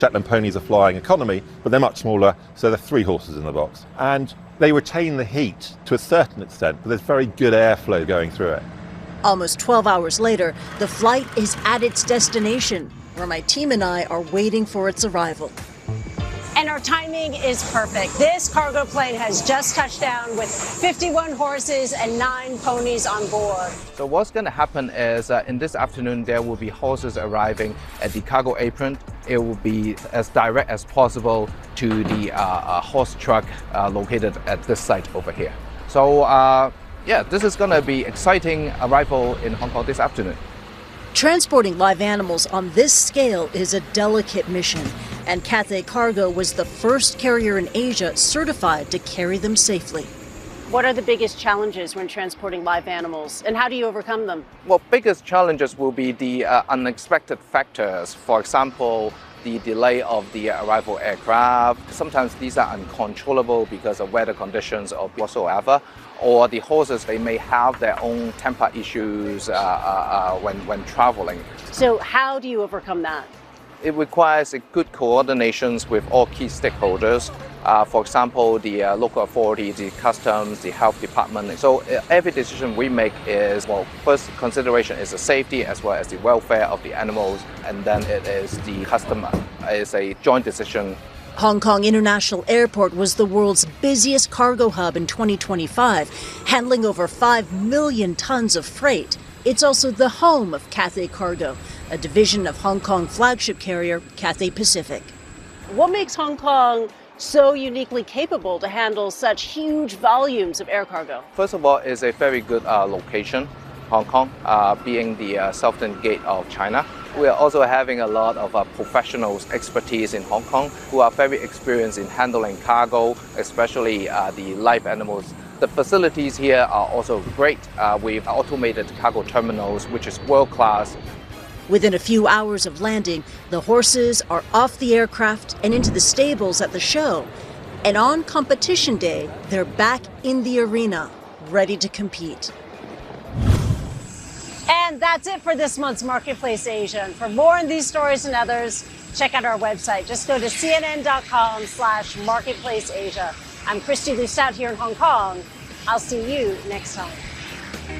Shetland ponies are flying economy, but they're much smaller, so there are 3 horses in the box. And they retain the heat to a certain extent, but there's very good airflow going through it. Almost 12 hours later, the flight is at its destination, where my team and I are waiting for its arrival. And our timing is perfect. This cargo plane has just touched down with 51 horses and 9 ponies on board. So what's going to happen is in this afternoon, there will be horses arriving at the cargo apron. It will be as direct as possible to the horse truck located at this site over here. So yeah, this is going to be exciting arrival in Hong Kong this afternoon. Transporting live animals on this scale is a delicate mission, and Cathay Cargo was the first carrier in Asia certified to carry them safely. What are the biggest challenges when transporting live animals, and how do you overcome them? Well, biggest challenges will be the unexpected factors. For example, the delay of the arrival aircraft. Sometimes these are uncontrollable because of weather conditions or whatsoever. Or the horses, they may have their own temper issues when traveling. So how do you overcome that? It requires a good coordinations with all key stakeholders. For example, the local authority, the customs, the health department. So every decision we make is, well, first consideration is the safety as well as the welfare of the animals, and then it is the customer. It's a joint decision. Hong Kong International Airport was the world's busiest cargo hub in 2025, handling over 5 million tons of freight. It's also the home of Cathay Cargo, a division of Hong Kong flagship carrier Cathay Pacific. What makes Hong Kong so uniquely capable to handle such huge volumes of air cargo? First of all, it's a very good location, Hong Kong, being the southern gate of China. We are also having a lot of professionals, expertise in Hong Kong who are very experienced in handling cargo, especially the live animals. The facilities here are also great with automated cargo terminals, which is world-class. Within a few hours of landing, the horses are off the aircraft and into the stables at the show. And on competition day, they're back in the arena, ready to compete. And that's it for this month's Marketplace Asia. And for more on these stories and others, check out our website. Just go to cnn.com/marketplaceasia. I'm Christy Lusat here in Hong Kong. I'll see you next time.